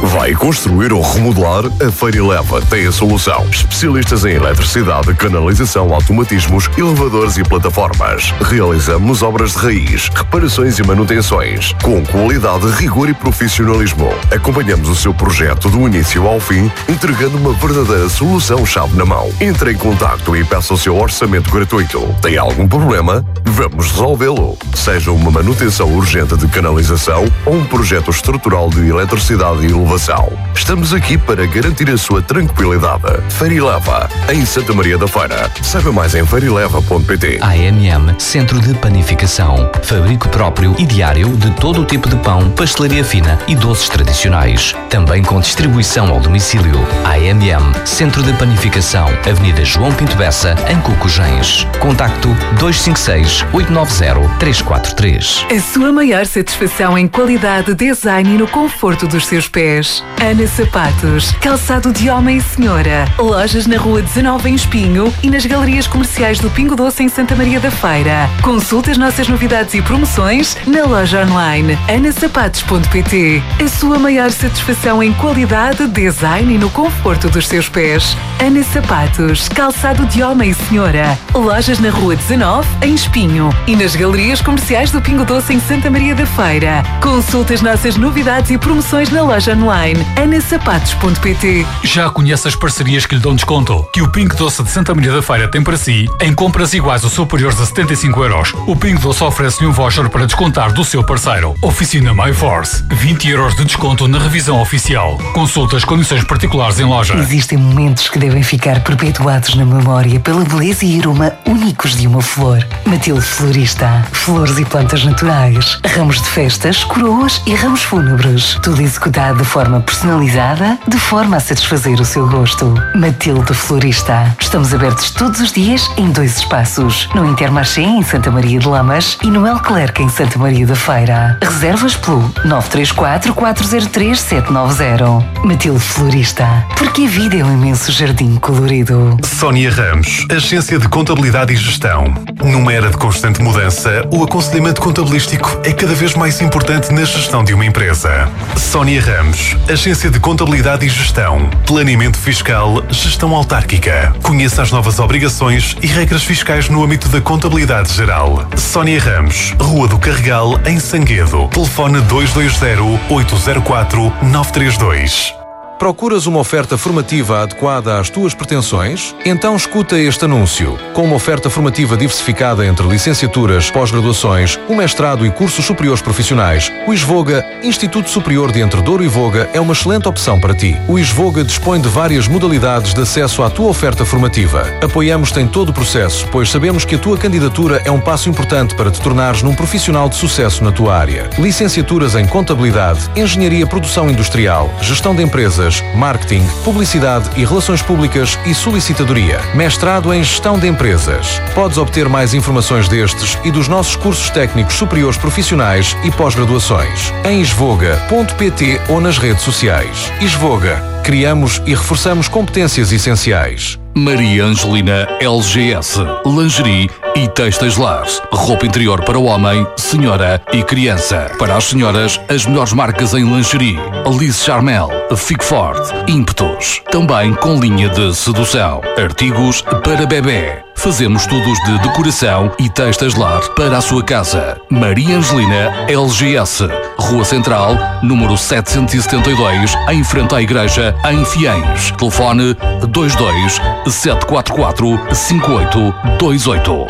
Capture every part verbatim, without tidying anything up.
Vai construir ou remodelar? A Feira Eleva tem a solução. Especialistas em eletricidade, canalização, automatismos, elevadores e plataformas. Realizamos obras de raiz, reparações e manutenções, com qualidade, rigor e profissionalismo. Acompanhamos o seu projeto do início ao fim, entregando uma verdadeira solução-chave na mão. Entre em contacto e peça o seu orçamento gratuito. Tem algum problema? Vamos resolvê-lo. Seja uma manutenção urgente de canalização ou um projeto estrutural de eletricidade e elevação. Estamos aqui para garantir a sua tranquilidade. Feira Eleva, em Santa Maria da Feira. Saiba mais em feira eleva ponto pt. A M M Centro de Panificação. Fabrico próprio e diário de todo o tipo de pão, pastelaria fina e doces tradicionais. Também com distribuição ao domicílio. A M M Centro de Panificação. Avenida João Pinto Bessa, em Cocujens. Contacto dois cinco seis, oito nove zero, três quatro três. A sua maior satisfação em qualidade, design e no conforto dos seus pés. Ana Sapatos. Calçado de homem e senhora. Lojas na Rua dezenove em Espinho e nas galerias comerciais do Pingo Doce em Santa Maria da Feira. Consulte as nossas novidades e promoções na loja online ana sapatos ponto pt. A sua maior satisfação em qualidade, design e no conforto dos seus pés. Ana Sapatos. Calçado de homem e senhora. Lojas na Rua dezenove em Espinho e nas galerias comerciais do Pingo Doce em Santa Maria da Feira. Consulte as nossas novidades e promoções na loja online ana sapatos ponto pt. Já conhece as parcerias que lhe dão desconto que o Pingo Doce de Santa Maria da Feira tem para si? Em compras iguais ou superiores a setenta e cinco euros, o Pingo Doce oferece-lhe um voucher para descontar do seu parceiro. Oficina MyForce. vinte euros de desconto na revisão oficial. Consulte as condições particulares em loja. Existem momentos que devem ficar perpetuados na memória pela beleza e aroma únicos de uma flor. Matilde Florista. Flores e plantas naturais. Ramos de festas, coroas e ramos fúnebres. Tudo executado de forma personalizada, de forma a satisfazer o seu gosto. Matilde Florista. Estamos abertos todos os dias em dois espaços. No Intermarché em Santa Maria de Lamas e no El Clerc em Santa Maria da Feira. Reservas pelo nove três quatro, quatro zero três, sete nove zero. Matilde Florista. Porque a vida é um imenso jardim colorido. Sónia Ramos, Agência de Contabilidade e Gestão. Numa era de constante mudança, o aconselhamento contabilístico é cada vez mais importante na gestão de uma empresa. Sónia Ramos, Agência de Contabilidade e Gestão. Planeamento fiscal, gestão autárquica. Conheça as novas obrigações e regras fiscais no âmbito da contabilidade geral. Sónia Ramos, Rua do Carregal, em Sanguedo. Telefone dois dois zero, oito zero quatro, nove três dois. Procuras uma oferta formativa adequada às tuas pretensões? Então escuta este anúncio. Com uma oferta formativa diversificada entre licenciaturas, pós-graduações, um mestrado e cursos superiores profissionais, o ISVOGA, Instituto Superior de Entre Douro e Voga, é uma excelente opção para ti. O ISVOGA dispõe de várias modalidades de acesso à tua oferta formativa. Apoiamos-te em todo o processo, pois sabemos que a tua candidatura é um passo importante para te tornares num profissional de sucesso na tua área. Licenciaturas em Contabilidade, Engenharia Produção Industrial, Gestão de Empresas, Marketing, Publicidade e Relações Públicas e Solicitadoria. Mestrado em Gestão de Empresas. Podes obter mais informações destes e dos nossos cursos técnicos superiores profissionais e pós-graduações em isvoga ponto pt ou nas redes sociais. ISVOGA. Criamos e reforçamos competências essenciais. Maria Angelina L G S. Lingerie e têxteis lares. Roupa interior para o homem, senhora e criança. Para as senhoras, as melhores marcas em lingerie. Alice Charmel, Fique Forte, Ímpetos. Também com linha de sedução. Artigos para bebê. Fazemos estudos de decoração e têxteis lar para a sua casa. Maria Angelina L G S. Rua Central, número setecentos e setenta e dois, em frente à igreja, em Fiães. Telefone dois dois sete quatro quatro, cinco oito dois oito.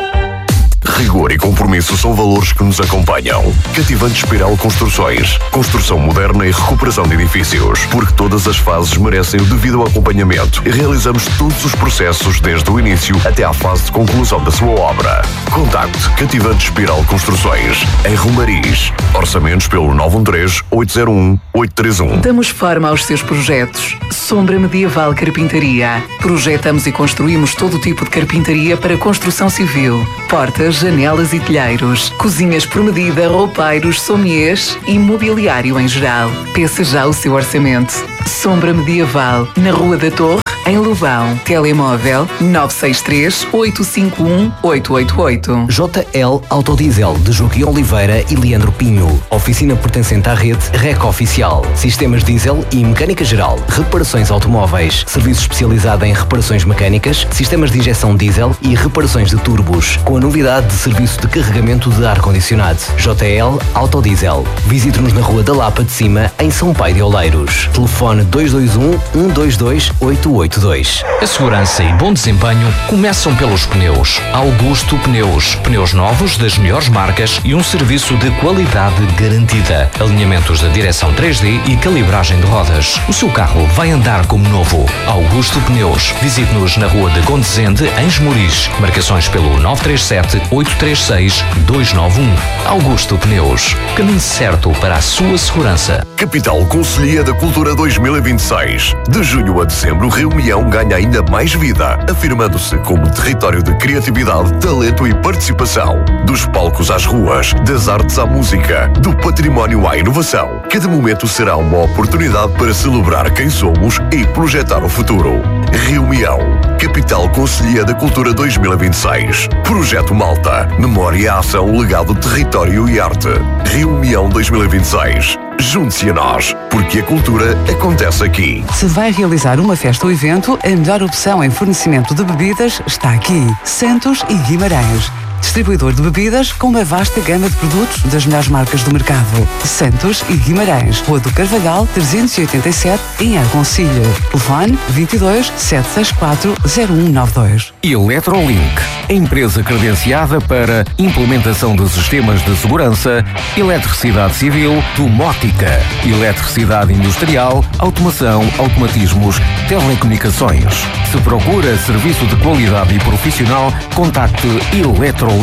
Rigor e compromisso são valores que nos acompanham. Cativante Espiral Construções. Construção moderna e recuperação de edifícios. Porque todas as fases merecem o devido acompanhamento e realizamos todos os processos desde o início até à fase de conclusão da sua obra. Contacte Cativante Espiral Construções em Romariz. Orçamentos pelo nove um três, oito zero um, oito três um. Damos forma aos seus projetos. Sombra Medieval Carpintaria. Projetamos e construímos todo o tipo de carpintaria para construção civil. Portas, janelas e telheiros, cozinhas por medida, roupeiros, sommeliers e mobiliário em geral. Peça já o seu orçamento. Sombra Medieval, na Rua da Torre, em Lobão. Telemóvel nove seis três, oito cinco um, oito oito oito. J L Autodiesel de Joaquim Oliveira e Leandro Pinho. Oficina pertencente à rede REC Oficial. Sistemas diesel e mecânica geral. Reparações automóveis. Serviço especializado em reparações mecânicas, sistemas de injeção diesel e reparações de turbos. Com a novidade de serviço de carregamento de ar-condicionado. J L Autodiesel. Visite-nos na Rua da Lapa de Cima, em São Pai de Oleiros. Telefone dois dois um, um dois dois, oito oito dois. A segurança e bom desempenho começam pelos pneus. Augusto Pneus. Pneus novos das melhores marcas e um serviço de qualidade garantida. Alinhamentos da direção três D e calibragem de rodas. O seu carro vai andar como novo. Augusto Pneus. Visite-nos na Rua de Gondesende, em Esmoriz. Marcações pelo nove três sete, oito três seis, dois nove um. Augusto Pneus. Caminho certo para a sua segurança. Capital Conselhia da Cultura dois mil e vinte e seis. De junho a dezembro, Rio Maião ganha ainda mais vida, afirmando-se como território de criatividade, talento e participação. Dos palcos às ruas, das artes à música, do património à inovação. Cada momento será uma oportunidade para celebrar quem somos e projetar o futuro. Rio Maião, Capital Conselhia da Cultura dois mil e vinte e seis. Projeto Malta, Memória, Ação, Legado, Território e Arte. Rio Maião dois mil e vinte e seis. Junte-se a nós, porque a cultura acontece aqui. Se vai realizar uma festa ou evento, a melhor opção em fornecimento de bebidas está aqui. Santos e Guimarães. Distribuidor de bebidas com uma vasta gama de produtos das melhores marcas do mercado. Santos e Guimarães. Rua do Carvalhal, trezentos e oitenta e sete, em Argoncilho. Telefone vinte e dois, sete seis quatro, zero um nove dois. Eletrolink, empresa credenciada para implementação de sistemas de segurança, eletricidade civil, domótica, eletricidade industrial, automação, automatismos, telecomunicações. Se procura serviço de qualidade e profissional, contacte Eletrolink.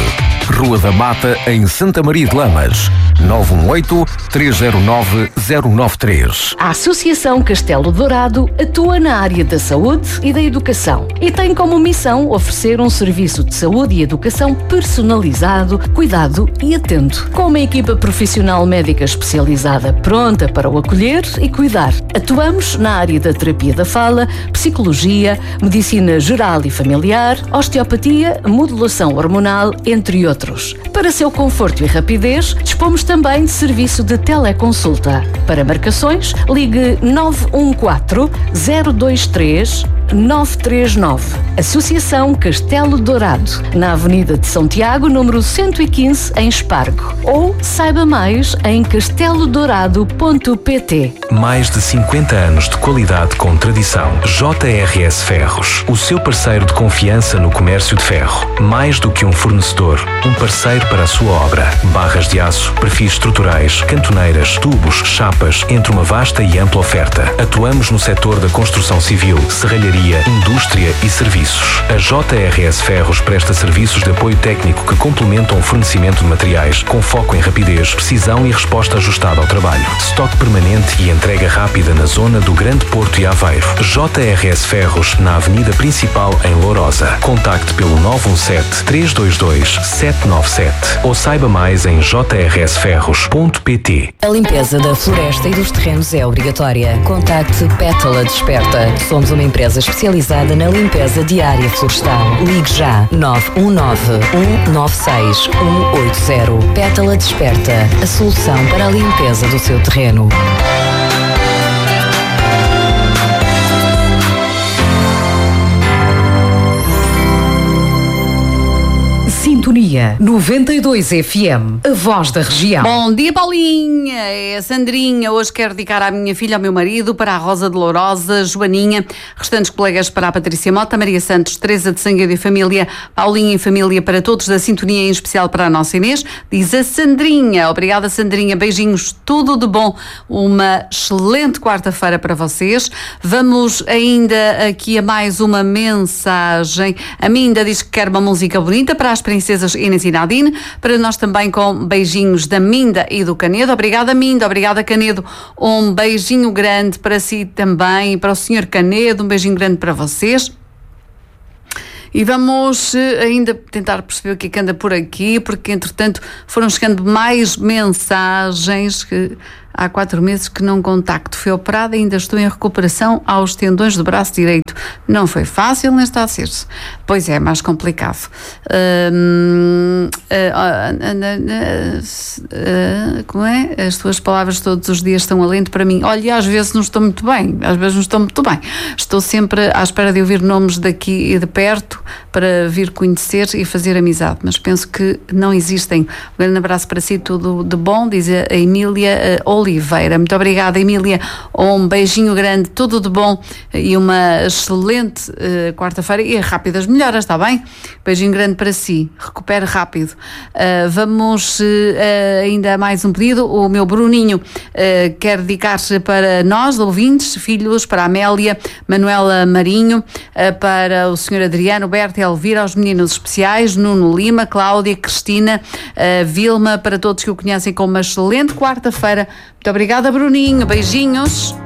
Rua da Mata, em Santa Maria de Lamas. nove um oito, três zero nove, zero nove três. A Associação Castelo Dourado atua na área da saúde e da educação e tem como missão oferecer um serviço de saúde e educação personalizado, cuidado e atento, com uma equipa profissional médica especializada pronta para o acolher e cuidar. Atuamos na área da terapia da fala, psicologia, medicina geral e familiar, osteopatia, modulação hormonal, entre outros. Para seu conforto e rapidez, dispomos também de serviço de teleconsulta. Para marcações, ligue nove um quatro, zero dois três, nove três nove. Associação Castelo Dourado, na Avenida de São Tiago, número cento e quinze, em Espargo. Ou saiba mais em castelo dourado ponto pt. Mais de cinquenta anos de qualidade com tradição. J R S Ferros, o seu parceiro de confiança no comércio de ferro. Mais do que um fornecedor, um parceiro para a sua obra. Barras de aço, perfis estruturais, cantoneiras, tubos, chapas, entre uma vasta e ampla oferta. Atuamos no setor da construção civil, serralharia, indústria e serviços. A J R S Ferros presta serviços de apoio técnico que complementam o fornecimento de materiais, com foco em rapidez, precisão e resposta ajustada ao trabalho. Estoque permanente e entrega rápida na zona do Grande Porto e Aveiro. J R S Ferros, na Avenida Principal, em Lourosa. Contacte pelo nove um sete, três dois dois, sete nove sete ou saiba mais em j r s ferros ponto p t. A limpeza da floresta e dos terrenos é obrigatória. Contacte Pétala Desperta. Somos uma empresa especializada na limpeza diária florestal. Ligue já nove um nove, um nove seis, um oito zero. Pétala Desperta, a solução para a limpeza do seu terreno. Sintonia noventa e dois F M, a voz da região. Bom dia, Paulinha, é a Sandrinha. Hoje quero dedicar à minha filha, ao meu marido, para a Rosa de Lourosa, Joaninha, restantes colegas para a Patrícia Mota, Maria Santos, Teresa de Sangueiro e família, Paulinha e família, para todos da Sintonia, em especial para a nossa Inês, diz a Sandrinha. Obrigada, Sandrinha, beijinhos, tudo de bom, uma excelente quarta-feira para vocês. Vamos ainda aqui a mais uma mensagem. A Minda diz que quer uma música bonita para as princesas Inês e Nadine, para nós também, com beijinhos da Minda e do Canedo. Obrigada, Minda, obrigada, Canedo, um beijinho grande para si também e para o senhor Canedo, um beijinho grande para vocês. E vamos ainda tentar perceber o que é que anda por aqui, porque entretanto foram chegando mais mensagens que há quatro meses que não contacto. Fui operada e ainda estou em recuperação aos tendões do braço direito. Não foi fácil, nem está a ser-se. Pois é, mais complicado. Hum, uh, uh, uh, uh, uh, como é? As tuas palavras todos os dias estão alento para mim. Olha, às vezes não estou muito bem, às vezes não estou muito bem. Estou sempre à espera de ouvir nomes daqui e de perto para vir conhecer e fazer amizade, mas penso que não existem. Um grande abraço para si, tudo de bom, diz a Emília Oliveira. Muito obrigada, Emília. Um beijinho grande, tudo de bom e uma excelente uh, quarta-feira e rápidas melhoras, está bem? Beijinho grande para si, recupere rápido. Uh, vamos uh, ainda a mais um pedido. O meu Bruninho uh, quer dedicar-se para nós, ouvintes, filhos, para a Amélia, Manuela Marinho, uh, para o senhor Adriano, Berta e Elvira, aos meninos especiais, Nuno Lima, Cláudia, Cristina, uh, Vilma, para todos que o conhecem como uma excelente quarta-feira. Muito obrigada, Bruninho. Beijinhos.